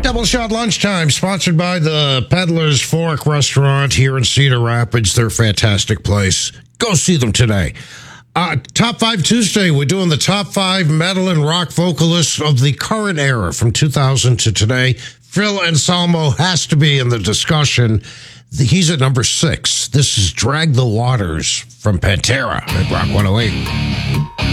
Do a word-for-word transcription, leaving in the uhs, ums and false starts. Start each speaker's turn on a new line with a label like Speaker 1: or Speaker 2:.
Speaker 1: Double Shot Lunchtime, sponsored by the Peddler's Fork Restaurant here in Cedar Rapids. They're a fantastic place. Go see them today. Uh, Top five Tuesday, we're doing the top five metal and rock vocalists of the current era from two thousand to today. Phil Anselmo has to be in the discussion. He's at number six. This is Drag the Waters from Pantera at Rock one oh eight.